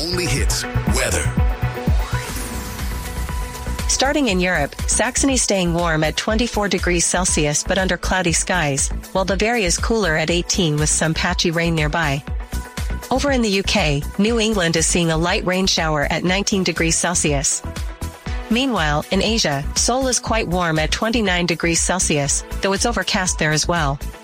only hits, weather. Starting in Europe, Saxony staying warm at 24 degrees Celsius but under cloudy skies, while Bavaria is cooler at 18 with some patchy rain nearby. Over in the UK, New England is seeing a light rain shower at 19 degrees Celsius. Meanwhile, in Asia, Seoul is quite warm at 29 degrees Celsius, though it's overcast there as well.